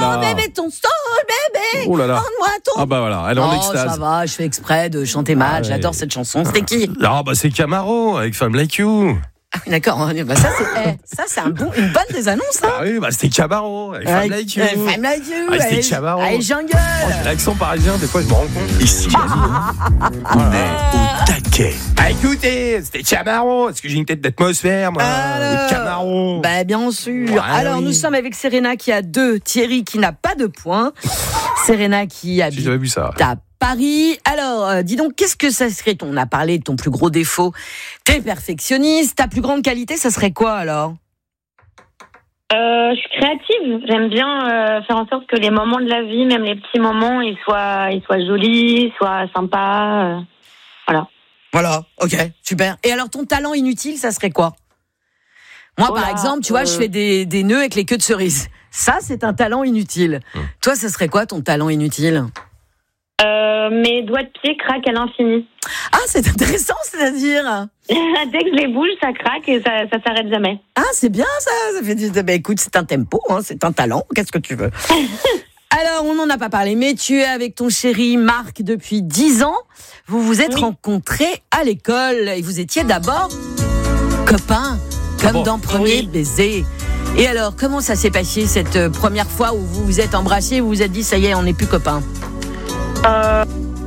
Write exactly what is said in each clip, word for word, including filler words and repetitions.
là. Oh bébé, ton soul, bébé. Oh là là. Rends-moi ton. Ah bah voilà, elle est en Oh, extase. ça va, je fais exprès de chanter mal. Ah ouais. J'adore cette chanson. C'était qui? Ah bah c'est Camaro avec Femme Like You. Ah oui, d'accord. Bah, ça, c'est, eh, ça, c'est un bon, une bonne des annonces, hein. Ah oui, bah c'était Camaro avec Femme Like You. Euh, Femme Like You. Ah, c'était allez, Camaro. allez, jungle. Oh, j'ai l'accent parisien, des fois je me rends compte. Ici Jamy, on est au taquet. Ah écoutez, c'était Camaro. Est-ce que j'ai une tête d'atmosphère, moi? Alors, Ou de Camaro. Bah, bien sûr. Ouais, Alors, oui. nous sommes avec Serena qui a deux, Thierry qui n'a pas de points. Serena qui J'ai habite jamais vu ça. à Paris. Alors, euh, dis donc, qu'est-ce que ça serait? On a parlé de ton plus gros défaut. T'es perfectionniste. Ta plus grande qualité, ça serait quoi alors? Euh, je suis créative. J'aime bien euh, faire en sorte que les moments de la vie, même les petits moments, ils soient, ils soient jolis, soient sympas. Euh, voilà. Voilà, ok, super. Et alors, ton talent inutile, ça serait quoi? Moi, Oh par là, exemple, tu vois, euh... je fais des, des nœuds avec les queues de cerise. Ça, c'est un talent inutile. Mmh. Toi, ça serait quoi ton talent inutile? Euh, mes doigts de pied craquent à l'infini. Ah, c'est intéressant, c'est-à-dire? Dès que je les bouge, ça craque et ça, ça s'arrête jamais. Ah, c'est bien ça. Ça fait du... Ben, écoute, c'est un tempo, hein, c'est un talent. Qu'est-ce que tu veux? Alors, on n'en a pas parlé, mais tu es avec ton chéri Marc depuis dix ans. Vous vous êtes Oui. rencontrés à l'école et vous étiez d'abord copains, comme Ah bon? dans Premier Oui. baiser. Et alors, comment ça s'est passé cette euh, première fois où vous vous êtes embrassés et vous vous êtes dit, ça y est, on n'est plus copains? Euh,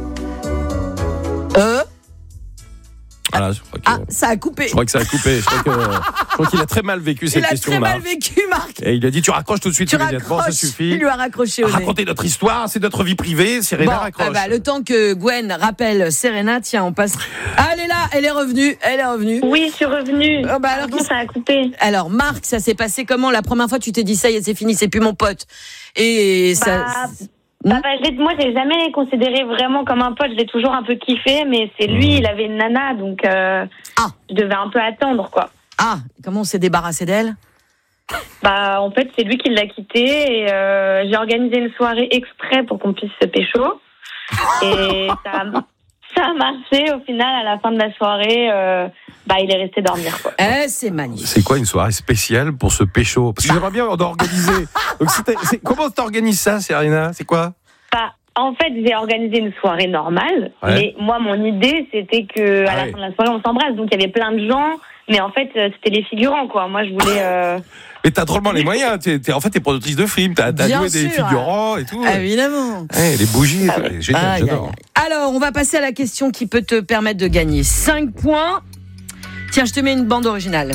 Euh Voilà, je crois que, Ah, ça a coupé. je crois que ça a coupé. Je crois, que, je crois qu'il a très mal vécu cette Il a question, très Marc. mal vécu, Marc. Et il a dit, tu raccroches tout de suite Tu immédiatement, ça raccroches. suffit. Il lui a raccroché au nez. Raconter notre histoire, c'est notre vie privée. Serena Bon, raccroche. ah bah, le temps que Gwen rappelle Serena, tiens, on passe. Ah, elle est là, elle est revenue, elle est revenue. oui, je suis revenue. Oh, bah alors, Pardon, qu'est-ce- ça a coupé. Alors, Marc, ça s'est passé comment? La première fois, tu t'es dit, ça y est, c'est fini, c'est plus mon pote. Et ça. Bah, Hmm Bah, bah, je l'ai- moi, j'ai jamais considéré vraiment comme un pote. Je l'ai toujours un peu kiffé, mais c'est lui, il avait une nana, donc euh, Ah. je devais un peu attendre, quoi. Ah, comment on s'est débarrassé d'elle? Bah, en fait, c'est lui qui l'a quitté et euh, j'ai organisé une soirée exprès pour qu'on puisse se pécho. Et ça, a- ça a marché. Au final, à la fin de la soirée, euh, bah, il est resté dormir, quoi. Eh, c'est magnifique. C'est quoi une soirée spéciale pour ce pécho? Parce que j'aimerais bien on doit organiser. Donc, c'est- c'est- comment t'organises ça, Serena? C'est quoi? Bah, en fait, j'ai organisé une soirée normale, Ouais. mais moi, mon idée, c'était que à Ah la oui. fin de la soirée, on s'embrasse. Donc, il y avait plein de gens, mais en fait, euh, c'était les figurants, quoi. Moi, je voulais. Euh... Mais t'as drôlement les moyens. T'es, t'es- en fait, t'es productrice de films. T'as, t'as Bien joué des sûr. figurants et tout. Évidemment. Eh, les bougies, Ah c'est génial, Aïe, j'adore. aïe, aïe. Alors, on va passer à la question qui peut te permettre de gagner cinq points. Tiens, je te mets une bande originale.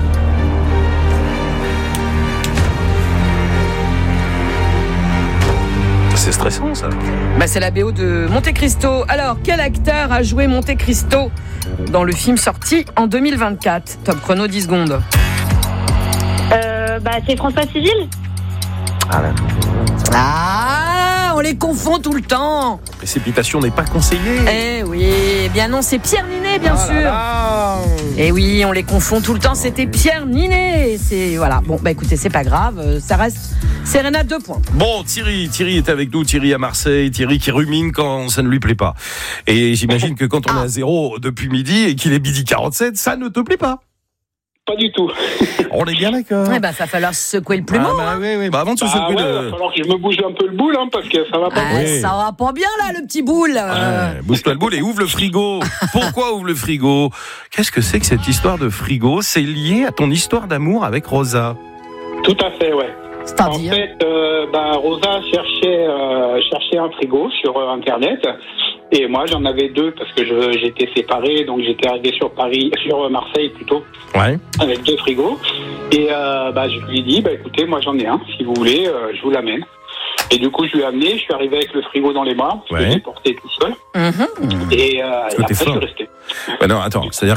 C'est stressant, ça. Bah, c'est la B O de Monte Cristo. Alors, quel acteur a joué Monte Cristo dans le film sorti en deux mille vingt-quatre? Top chrono, dix secondes. Euh, bah, c'est François Civil. Ah, là. Ah, on les confond tout le temps. Précipitation n'est pas conseillée. Eh oui, eh bien non, c'est Pierre Ninet, bien Ah sûr. là là. Eh oui, on les confond tout le temps, c'était Pierre Ninet. C'est, voilà, bon, bah écoutez, c'est pas grave, euh, ça reste Serena, deux points. Bon, Thierry, Thierry est avec nous, Thierry à Marseille, Thierry qui rumine quand ça ne lui plaît pas. Et j'imagine que quand on est à zéro depuis midi et qu'il est midi quarante-sept, ça ne te plaît pas. Pas du tout. On est bien d'accord. Eh ben, va falloir se secouer le plumeau. Ah bah hein. oui, oui. Bah avant de se Ah secouer ouais, de... va falloir que je me bouge un peu le boule, hein, parce que ça va pas. Ah, Oui. ça va pas bien là, le petit boule. euh. Ouais, bouge-toi le boule et ouvre le frigo. Pourquoi ouvre le frigo? Qu'est-ce que c'est que cette histoire de frigo? C'est lié à ton histoire d'amour avec Rosa. Tout à fait, ouais. En C'est-à-dire fait, euh, bah, Rosa cherchait, euh, cherchait un frigo sur euh, Internet. Et moi, j'en avais deux parce que je, j'étais séparé, donc j'étais arrivé sur Paris, sur Marseille plutôt, Ouais. avec deux frigos. Et euh, bah, je lui ai dit, bah, écoutez, moi j'en ai un, si vous voulez, euh, je vous l'amène. Et du coup, je lui ai amené, je suis arrivé avec le frigo dans les bras, parce Ouais. que j'ai porté tout seul. Mhm. Et, euh, et que t'es après, je fort. suis resté. Bah non, attends, c'est-à-dire